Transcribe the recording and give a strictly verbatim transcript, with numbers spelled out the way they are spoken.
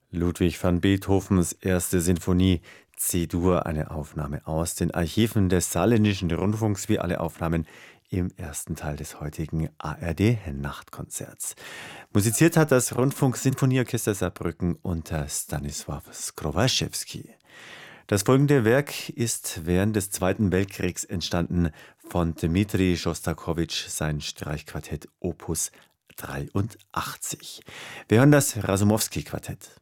Ludwig van Beethovens erste Sinfonie C-Dur, eine Aufnahme aus den Archiven des Saarländischen Rundfunks, wie alle Aufnahmen im ersten Teil des heutigen A R D-Nachtkonzerts. Musiziert hat das Rundfunk-Sinfonieorchester Saarbrücken unter Stanisław Skrowaschewski. Das folgende Werk ist während des Zweiten Weltkriegs entstanden, von Dmitri Schostakowitsch, sein Streichquartett Opus dreiundachtzig. Wir hören das Rasumowski-Quartett.